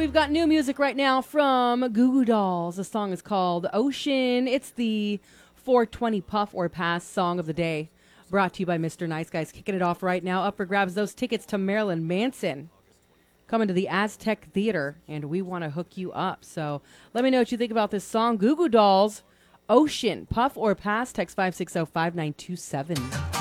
we've got new music right now from Goo Goo Dolls. The song is called Ocean. It's the 420 Puff or Pass song of the day. Brought to you by Mr. Nice Guys. Kicking it off right now. Up for grabs those tickets to Marilyn Manson. Coming to the Aztec Theater, and we want to hook you up. So let me know what you think about this song. Goo Goo Dolls, Ocean. Puff or Pass. Text 560-5927.